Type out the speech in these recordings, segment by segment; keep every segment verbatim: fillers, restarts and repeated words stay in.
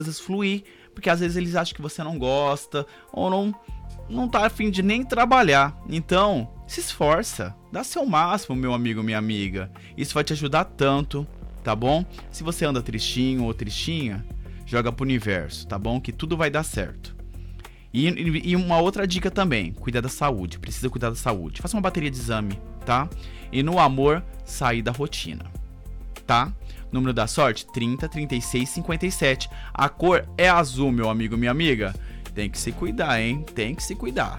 coisas fluir, porque às vezes eles acham que você não gosta ou não não tá a fim de nem trabalhar. Então, se esforça, dá seu máximo, meu amigo, minha amiga. Isso vai te ajudar tanto, tá bom? Se você anda tristinho ou tristinha, joga pro universo, tá bom? Que tudo vai dar certo. E, e uma outra dica também, cuidar da saúde, precisa cuidar da saúde. Faça uma bateria de exame, tá? E no amor, sair da rotina, tá? Número da sorte, trinta, trinta e seis, cinquenta e sete. A cor é azul, meu amigo, minha amiga. Tem que se cuidar, hein? Tem que se cuidar.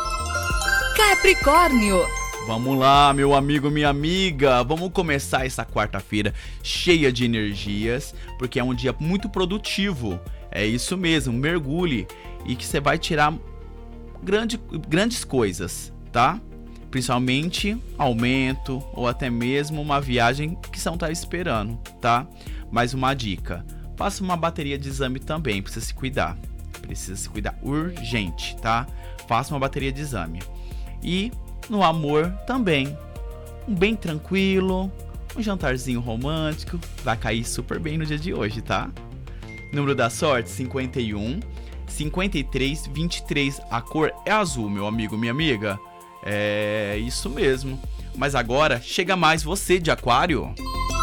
Capricórnio. Vamos lá, meu amigo, minha amiga. Vamos começar essa quarta-feira cheia de energias, porque é um dia muito produtivo. É isso mesmo, mergulhe e que você vai tirar grande, grandes coisas, tá? Principalmente aumento ou até mesmo uma viagem que você não tá esperando, tá? Mais uma dica, faça uma bateria de exame também, precisa se cuidar. Precisa se cuidar urgente, tá? Faça uma bateria de exame. E no amor também, um bem tranquilo, um jantarzinho romântico, vai cair super bem no dia de hoje, tá? Número da sorte, cinquenta e um, cinquenta e três, vinte e três, a cor é azul, meu amigo, minha amiga. É isso mesmo. Mas agora, chega mais você de aquário.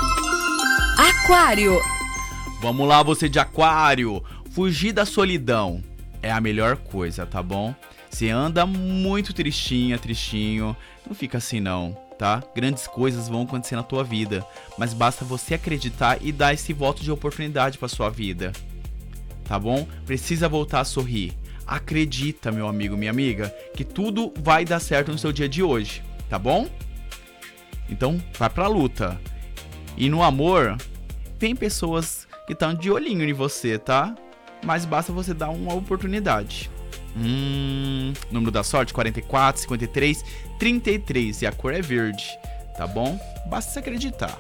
Aquário. Vamos lá, você de aquário. Fugir da solidão é a melhor coisa, tá bom? Você anda muito tristinha, tristinho, não fica assim não, tá? Grandes coisas vão acontecer na tua vida, mas basta você acreditar e dar esse voto de oportunidade pra sua vida, tá bom? Precisa voltar a sorrir. Acredita, meu amigo, minha amiga, que tudo vai dar certo no seu dia de hoje, tá bom? Então, vai pra luta. E no amor, tem pessoas que estão de olhinho em você, tá? Mas basta você dar uma oportunidade. Hum, número da sorte, quarenta e quatro, cinquenta e três, trinta e três. E a cor é verde, tá bom? Basta você acreditar.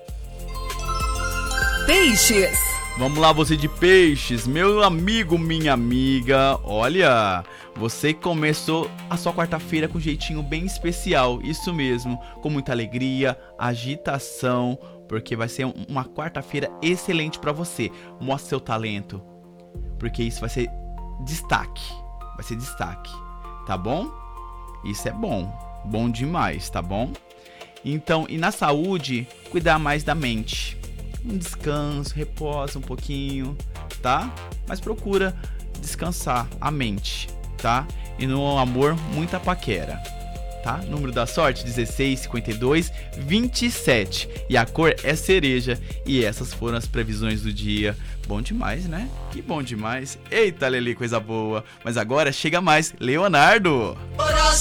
Peixes. Vamos lá, você de peixes, meu amigo, minha amiga. Olha, você começou a sua quarta-feira com um jeitinho bem especial. Isso mesmo, com muita alegria, agitação, porque vai ser uma quarta-feira excelente pra você. Mostre seu talento, porque isso vai ser destaque, vai ser destaque, tá bom? Isso é bom, bom demais, tá bom? Então, e na saúde, cuidar mais da mente. Um descanso, reposa um pouquinho, tá? Mas procura descansar a mente, tá? E no amor, muita paquera, tá? Número da sorte, dezesseis, cinquenta e dois, vinte e sete. E a cor é cereja. E essas foram as previsões do dia. Bom demais, né? Que bom demais. Eita, Leli, coisa boa. Mas agora chega mais, Leonardo.